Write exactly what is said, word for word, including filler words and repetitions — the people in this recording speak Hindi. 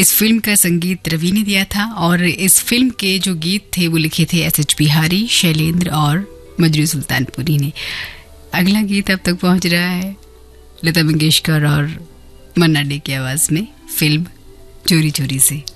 इस फिल्म का संगीत रवि ने दिया था और इस फिल्म के जो गीत थे वो लिखे थे एस एच बिहारी, शैलेंद्र और मजरू सुल्तानपुरी ने। अगला गीत अब तक पहुंच रहा है लता मंगेशकर और मन्ना डे की आवाज में, फिल्म चोरी चोरी से।